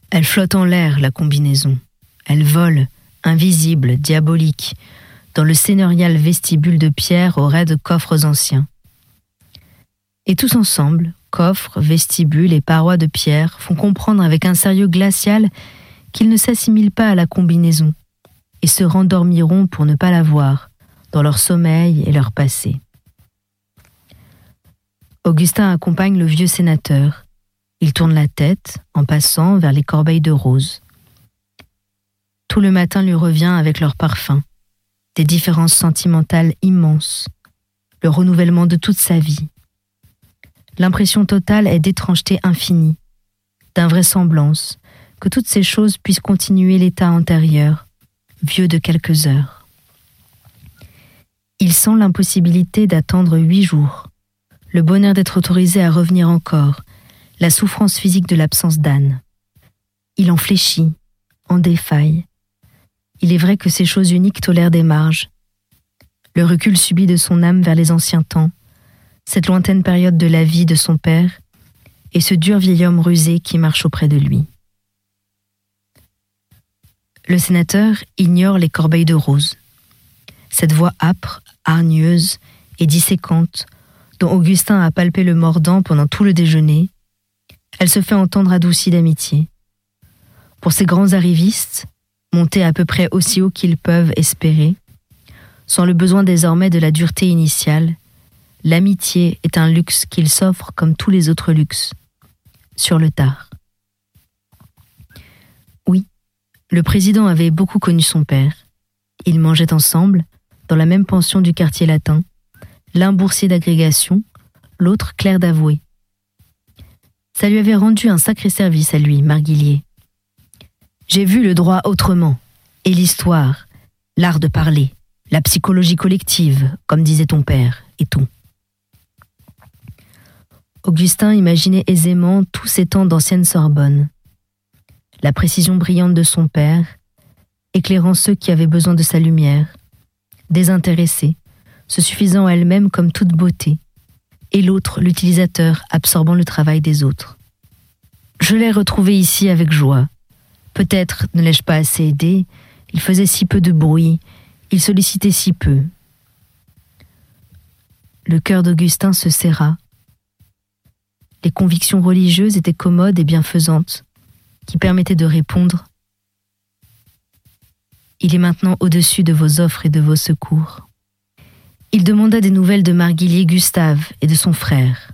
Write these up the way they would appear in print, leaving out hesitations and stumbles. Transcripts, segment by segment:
Elle flotte en l'air, la combinaison. Elle vole, invisible, diabolique, dans le seigneurial vestibule de pierre aux raides coffres anciens. Et tous ensemble, coffres, vestibules et parois de pierre, font comprendre avec un sérieux glacial qu'ils ne s'assimilent pas à la combinaison et se rendormiront pour ne pas la voir, dans leur sommeil et leur passé. Augustin accompagne le vieux sénateur. Il tourne la tête, en passant vers les corbeilles de roses. Tout le matin lui revient avec leur parfum, des différences sentimentales immenses, le renouvellement de toute sa vie. L'impression totale est d'étrangeté infinie, d'invraisemblance, que toutes ces choses puissent continuer l'état antérieur, vieux de quelques heures. Il sent l'impossibilité d'attendre 8 jours, le bonheur d'être autorisé à revenir encore, la souffrance physique de l'absence d'Anne. Il en fléchit, en défaille. Il est vrai que ces choses uniques tolèrent des marges. Le recul subit de son âme vers les anciens temps, cette lointaine période de la vie de son père, et ce dur vieil homme rusé qui marche auprès de lui. Le sénateur ignore les corbeilles de roses. Cette voix âpre, hargneuse et disséquente, dont Augustin a palpé le mordant pendant tout le déjeuner, elle se fait entendre adoucie d'amitié. Pour ces grands arrivistes, montés à peu près aussi haut qu'ils peuvent espérer, sans le besoin désormais de la dureté initiale, l'amitié est un luxe qu'ils s'offrent comme tous les autres luxes, sur le tard. Oui, le président avait beaucoup connu son père. Ils mangeaient ensemble, dans la même pension du quartier latin, l'un boursier d'agrégation, l'autre clerc d'avoué. Ça lui avait rendu un sacré service à lui, Marguillier. J'ai vu le droit autrement, et l'histoire, l'art de parler, la psychologie collective, comme disait ton père, et tout. Augustin imaginait aisément tous ces temps d'ancienne Sorbonne. La précision brillante de son père, éclairant ceux qui avaient besoin de sa lumière, désintéressée, se suffisant à elle-même comme toute beauté, et l'autre, l'utilisateur, absorbant le travail des autres. Je l'ai retrouvé ici avec joie. Peut-être ne l'ai-je pas assez aidé, il faisait si peu de bruit, il sollicitait si peu. Le cœur d'Augustin se serra. Les convictions religieuses étaient commodes et bienfaisantes, qui permettaient de répondre « Il est maintenant au-dessus de vos offres et de vos secours. » Il demanda des nouvelles de Marguillier Gustave et de son frère.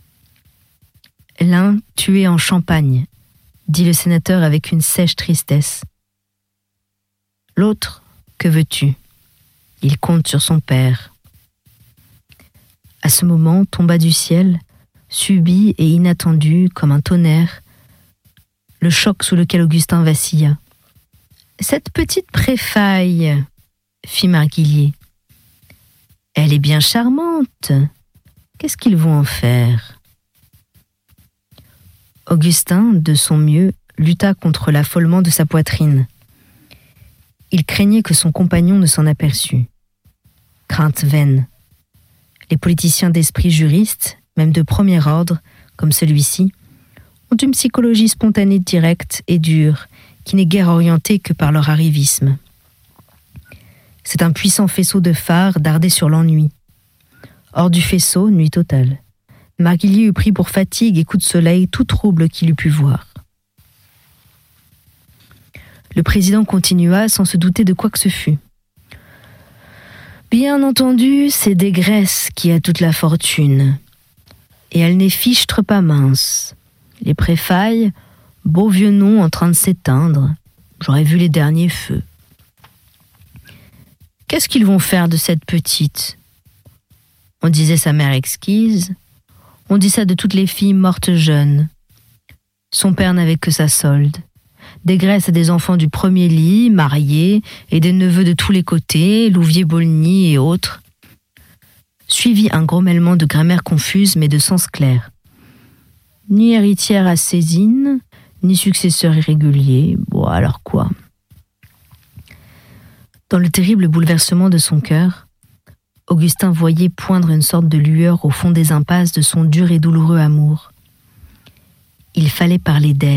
L'un tué en Champagne, dit le sénateur avec une sèche tristesse. L'autre, que veux-tu? Il compte sur son père. À ce moment tomba du ciel, subit et inattendu comme un tonnerre, le choc sous lequel Augustin vacilla. Cette petite préfaille, fit Marguillier. Elle est bien charmante. Qu'est-ce qu'ils vont en faire? Augustin, de son mieux, lutta contre l'affolement de sa poitrine. Il craignait que son compagnon ne s'en aperçût. Crainte vaine. Les politiciens d'esprit juriste, même de premier ordre, comme celui-ci, ont une psychologie spontanée directe et dure, qui n'est guère orientée que par leur arrivisme. C'est un puissant faisceau de phare dardé sur l'ennui. Hors du faisceau, nuit totale. Marguillier eut pris pour fatigue et coup de soleil tout trouble qu'il eût pu voir. Le président continua sans se douter de quoi que ce fût. Bien entendu, c'est des Graisses qui a toute la fortune. Et elle n'est fichtre pas mince. Les préfailles, beau vieux nom en train de s'éteindre. J'aurais vu les derniers feux. Qu'est-ce qu'ils vont faire de cette petite? On disait sa mère exquise. On dit ça de toutes les filles mortes jeunes. Son père n'avait que sa solde. Des Graisses et des enfants du premier lit, mariés, et des neveux de tous les côtés, Louvier-Bolny et autres. Suivit un grommellement de grammaire confuse mais de sens clair. Ni héritière à Césine, ni successeur irrégulier, bon alors quoi? Dans le terrible bouleversement de son cœur, Augustin voyait poindre une sorte de lueur au fond des impasses de son dur et douloureux amour. Il fallait parler d'elle.